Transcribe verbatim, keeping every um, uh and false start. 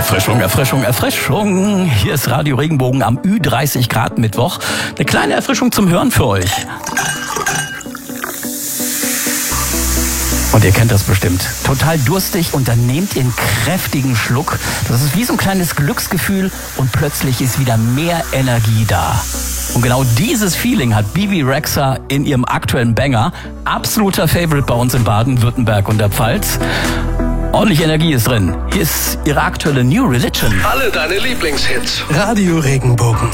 Erfrischung, Erfrischung, Erfrischung. Hier ist Radio Regenbogen am Ü dreißig Grad Mittwoch. Eine kleine Erfrischung zum Hören für euch. Und ihr kennt das bestimmt. Total durstig und dann nehmt ihr einen kräftigen Schluck. Das ist wie so ein kleines Glücksgefühl und plötzlich ist wieder mehr Energie da. Und genau dieses Feeling hat Bebe Rexha in ihrem aktuellen Banger. Absoluter Favorite bei uns in Baden-Württemberg und der Pfalz. Ordentlich Energie ist drin. Hier ist ihre aktuelle New Religion. Alle deine Lieblingshits. Radio Regenbogen.